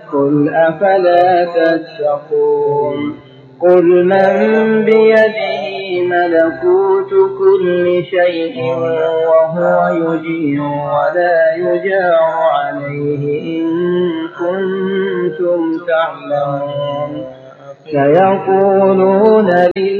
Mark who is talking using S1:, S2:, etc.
S1: قل أفلا تتقون قل من بيده ملكوت كل شيء وهو يجير ولا يجار عليه إن كنتم تعلمون سيقولون